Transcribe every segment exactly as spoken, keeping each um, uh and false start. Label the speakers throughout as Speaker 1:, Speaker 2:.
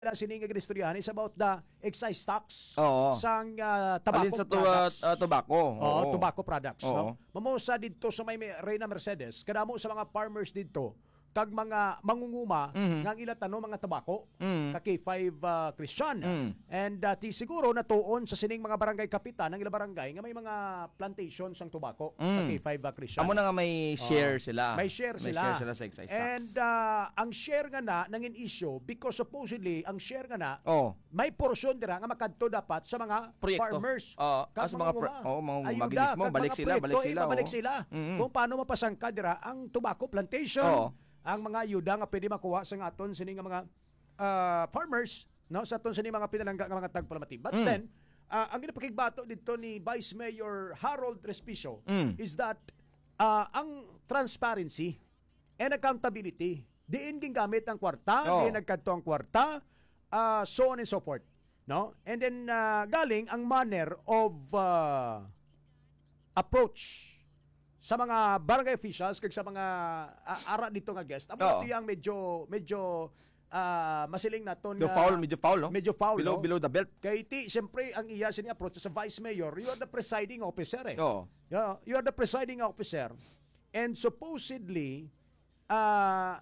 Speaker 1: sininga ginistoryahan is about the excise tax
Speaker 2: Oo.
Speaker 1: sang uh, tobacco
Speaker 2: Alin sa tu-
Speaker 1: products.
Speaker 2: uh, tobacco.
Speaker 1: Oo, tobacco products.
Speaker 2: Oo.
Speaker 1: No? Mamosa dito sa may Reyna Mercedes, kadamo sa mga farmers dito, kag mga mangunguma
Speaker 2: Mhm.
Speaker 1: nga ang ila tanong mga tabako
Speaker 2: Mhm.
Speaker 1: ka K five uh, Christian
Speaker 2: Mhm.
Speaker 1: and uh, ti siguro natuon sa sining mga barangay kapitan ng ila barangay nga may mga plantations sang tobako ka
Speaker 2: Mhm.
Speaker 1: K five uh, Christian.
Speaker 2: Amo na nga may share sila.
Speaker 1: May share sila.
Speaker 2: May share sila sa excise tax.
Speaker 1: And uh, ang share nga na nangin issue because supposedly ang share nga na
Speaker 2: oh.
Speaker 1: may porsyon dira nga makadto dapat sa mga
Speaker 2: Proyekto.
Speaker 1: farmers.
Speaker 2: Oo,
Speaker 1: Kag
Speaker 2: ah, sa mga fr-
Speaker 1: nguma.
Speaker 2: oo, mga
Speaker 1: Ayuda,
Speaker 2: nguma mismo,
Speaker 1: kag
Speaker 2: balik
Speaker 1: mga
Speaker 2: sila,
Speaker 1: proyekto,
Speaker 2: balik
Speaker 1: eh,
Speaker 2: sila,
Speaker 1: babalik
Speaker 2: oo.
Speaker 1: sila.
Speaker 2: Mm-mm.
Speaker 1: Kung paano mapasangka dira ang tobacco plantation.
Speaker 2: Oo.
Speaker 1: Ang mga ayuda nga pwede makuha sa aton sini nga mga ah, farmers, no, sa aton sini mga pinalangga nga mga tagpalamati. But
Speaker 2: Mm.
Speaker 1: then ah, ang ginapakigbato dito ni Vice Mayor Harold Respicio
Speaker 2: Mm.
Speaker 1: is that ah, ang transparency and accountability diin gingamit ang kwarta,
Speaker 2: Oo.
Speaker 1: diin nagkadto ang kwarta, ah, so on and so forth, no? And then ah, galing ang manner of ah, approach sa mga barangay officials kag sa mga ah, ara dito nga guest. Amo
Speaker 2: Oo.
Speaker 1: tiyang medyo medyo ah, masiling naton
Speaker 2: The
Speaker 1: nga-
Speaker 2: foul, medyo foul, no?
Speaker 1: Medyo foul,
Speaker 2: Below,
Speaker 1: no?
Speaker 2: below the belt.
Speaker 1: Kay ti, siyempre, ang iya sini approach sa vice mayor, you are the presiding officer eh.
Speaker 2: Oo.
Speaker 1: Yeah, you are the presiding officer. And supposedly, ah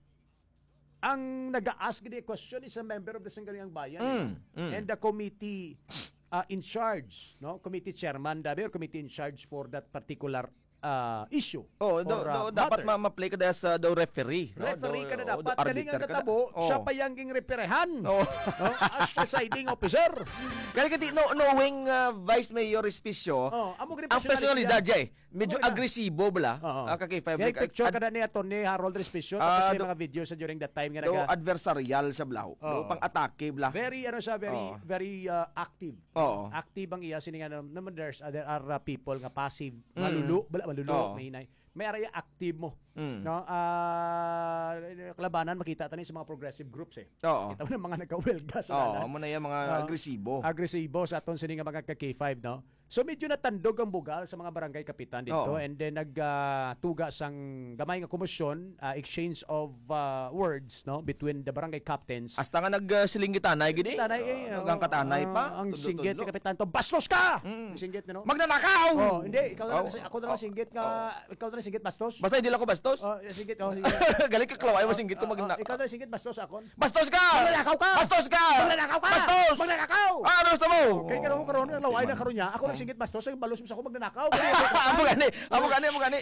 Speaker 1: ang nag-ask gini question is a member of the Sangguniang Bayan eh.
Speaker 2: Mm, mm.
Speaker 1: and the committee ah, in charge, no? Committee chairman, the mayor committee in charge for that particular ah, issue.
Speaker 2: Oh,
Speaker 1: or,
Speaker 2: do,
Speaker 1: ah,
Speaker 2: do, dapat
Speaker 1: matter.
Speaker 2: ma- ma-play ka dahil sa do referee. no?
Speaker 1: Referee
Speaker 2: Do-
Speaker 1: ka na
Speaker 2: oh,
Speaker 1: dapat.
Speaker 2: do
Speaker 1: Galing ang
Speaker 2: arbiter ka na.
Speaker 1: natabo,
Speaker 2: Oh.
Speaker 1: siya pa yung ging reperehan.
Speaker 2: Oh.
Speaker 1: no? As presiding officer.
Speaker 2: Galing kati, no, knowing uh, Vice Mayor Espicio,
Speaker 1: Oh, amo gani
Speaker 2: ang personalidad
Speaker 1: niya.
Speaker 2: dya eh, medyo
Speaker 1: Amo gani.
Speaker 2: agresibo bala.
Speaker 1: Oo.
Speaker 2: Uh, kay five
Speaker 1: Yung picture ka na niya to ni Harold Respicio
Speaker 2: Ah,
Speaker 1: tapos may
Speaker 2: do-
Speaker 1: mga video sa during that time nga
Speaker 2: do
Speaker 1: naga
Speaker 2: adversarial sa blau.
Speaker 1: Oo.
Speaker 2: Do pang-atake bla.
Speaker 1: very ano siya very
Speaker 2: Oo.
Speaker 1: very uh, active.
Speaker 2: Oo.
Speaker 1: Active ang iya sini nga naman there's uh, there are uh, people nga passive,
Speaker 2: Mm.
Speaker 1: malulu, bala malulu,
Speaker 2: Oo.
Speaker 1: may hinay. May area active mo.
Speaker 2: Mm.
Speaker 1: No? Ah, kalabanan makita tani sa mga progressive groups eh.
Speaker 2: Oo.
Speaker 1: Kita mo ng mga nagawelga sa
Speaker 2: Oo,
Speaker 1: dalan.
Speaker 2: amo na yung mga
Speaker 1: Oo.
Speaker 2: agresibo.
Speaker 1: Agresibo sa aton sini nga mga ka K five, no? So medyo natandog ang bugal sa mga barangay kapitan dito
Speaker 2: Oo.
Speaker 1: and then nagtuga sang gamay nga komisyon, ah, exchange of ah, words, no, between the barangay captains.
Speaker 2: Hasta nga nagsilinggitanay gini.
Speaker 1: Tanay eh,
Speaker 2: Uh, Hanggang katanay
Speaker 1: ah,
Speaker 2: pa.
Speaker 1: ang
Speaker 2: Tudlo-tudlo.
Speaker 1: singgit ni kapitan to, bastos ka.
Speaker 2: Mm.
Speaker 1: Singgit no.
Speaker 2: Magnanakaw!
Speaker 1: Oh, hindi, ikaw na lang,
Speaker 2: Oh.
Speaker 1: ako na lang singgit nga, ikaw na lang singgit bastos.
Speaker 2: Basta hindi lang ko bastos.
Speaker 1: Oh, singgit oh, sige.
Speaker 2: Galing ka klaway mo singgit ko
Speaker 1: Oh, oh,
Speaker 2: magna.
Speaker 1: ikaw na lang singgit bastos akon.
Speaker 2: Bastos ka!
Speaker 1: Magnanakaw ka!
Speaker 2: Bastos ka!
Speaker 1: Magnanakaw ka!
Speaker 2: Bastos!
Speaker 1: Magnanakaw!
Speaker 2: Ah, ano gusto mo?
Speaker 1: Kay karon karon ang laway na karon niya, ako lang singgit bastos, ang balos mo sa ako magnanakaw.
Speaker 2: Amo gani, amo gani, amo gani.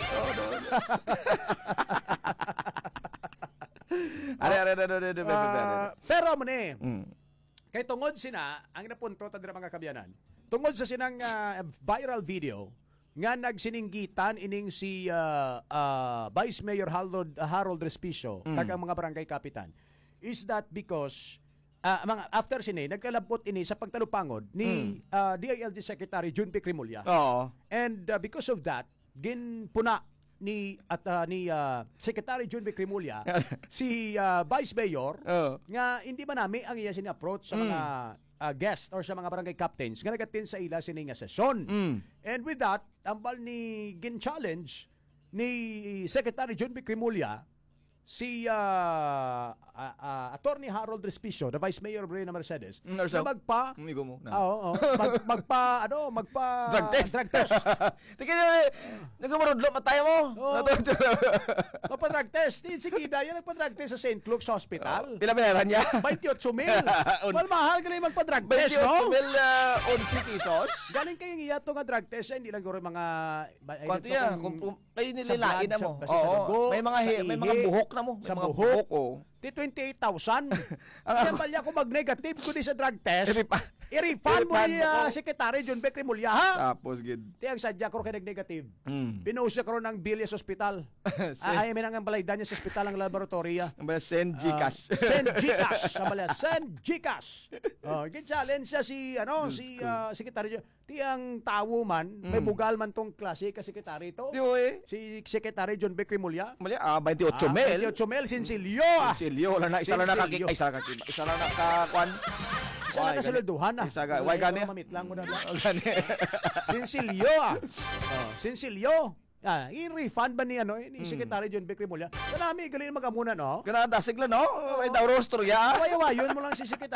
Speaker 2: Are, are, are, are, are, are,
Speaker 1: Ah, pero mo ni,
Speaker 2: Mm.
Speaker 1: kay tungod sina ang napunto ta dira mga kabyanan. Tungod sa sinang ah, viral video nga nagsininggitan ining si ah, ah, Vice Mayor Harold Harold Respicio
Speaker 2: Mm.
Speaker 1: kag ang mga barangay kapitan is that because ah, mga after sini nagkalabot ini sa pagtalupangod ni ah, D I L G Secretary Jun P. Crimulya.
Speaker 2: Oo.
Speaker 1: And uh, because of that, ginpuna ni at uh, ni uh, Secretary Jun B. Crimulya si uh, Vice Mayor
Speaker 2: Oo.
Speaker 1: nga hindi man nami ang iya sini approach sa mga uh, guest or sa mga barangay captains nga nagatin sa ila sini nga sesyon.
Speaker 2: Mm.
Speaker 1: And with that, ambal ni gin-challenge ni Secretary Jun B. Crimulya si uh, uh, uh, Attorney Harold Respicio, the Vice Mayor of Reyna Mercedes,
Speaker 2: Mm, or so?
Speaker 1: na magpa
Speaker 2: Amigo mo. Na.
Speaker 1: Oo, oo. mag, magpa ano, magpa
Speaker 2: Drug test.
Speaker 1: Drug test.
Speaker 2: Tika na, nagkamarudlo matay mo.
Speaker 1: Oo.
Speaker 2: Nato-
Speaker 1: Magpa-drug test. Din si Kida, yan nagpa-drug test sa Saint Luke's Hospital.
Speaker 2: Pila pinaran niya?
Speaker 1: twenty-eight mil.
Speaker 2: Un-
Speaker 1: Well, mahal galing magpa-drug test,
Speaker 2: twenty-eight
Speaker 1: no?
Speaker 2: mil uh, onse pesos.
Speaker 1: Galing kayong iya to nga drug test, eh, hindi lang guro mga ba- ay,
Speaker 2: Kwanto
Speaker 1: ito
Speaker 2: yan?
Speaker 1: kung-
Speaker 2: Kung, kung, kayo
Speaker 1: sa
Speaker 2: nililain
Speaker 1: blood,
Speaker 2: na mo.
Speaker 1: sa- kasi sa dugo,
Speaker 2: may mga,
Speaker 1: sa
Speaker 2: hi- may mga
Speaker 1: ihi,
Speaker 2: buhok na mo. May
Speaker 1: sa
Speaker 2: mga
Speaker 1: buhok.
Speaker 2: oh.
Speaker 1: Di twenty-eight thousand. Kaya pala ako mag-negative ko di sa drug test.
Speaker 2: Iripa-
Speaker 1: I-refund mo
Speaker 2: i-refund
Speaker 1: ni
Speaker 2: mo
Speaker 1: uh,
Speaker 2: ko.
Speaker 1: Secretary John Beck Rimulya, ha?
Speaker 2: Tapos, gid.
Speaker 1: Di ang sadya ko kay nag-negative.
Speaker 2: Mm.
Speaker 1: Pinost siya ko ng bill sa ospital. Ay, may nang balaydan niya sa ospital ng laboratoria.
Speaker 2: Ang ba, send Gcash.
Speaker 1: Uh, send Gcash. Sa send Gcash. Oh, gin-challenge siya si, ano,
Speaker 2: Diyos
Speaker 1: si
Speaker 2: ko.
Speaker 1: uh, Secretary. Ti ang tawo man, may bugal man tong klase ka Secretary to.
Speaker 2: Di mo eh.
Speaker 1: Si Secretary John Beck Rimulya.
Speaker 2: Mali, ah, twenty-eight
Speaker 1: Ah,
Speaker 2: mil.
Speaker 1: twenty-eight mil, Sinsilyo. Ah.
Speaker 2: Silyo, wala na, isa lang
Speaker 1: Sinsilyo.
Speaker 2: nakakik, isa lang nakakik, isa lang nakakwan.
Speaker 1: Isa na kasaluduhan ah.
Speaker 2: Isa ga, why gani?
Speaker 1: Mamit lang mo na.
Speaker 2: Oh, gani.
Speaker 1: Sinsilyo ah. Oh, Sinsilyo. Ah, i-refund ba ni ano ni Secretary John Vic Remulla? Kanami galing mag-amuna no.
Speaker 2: Kanada sigla no? May daw rostro ya.
Speaker 1: Away-awayon mo lang si Secretary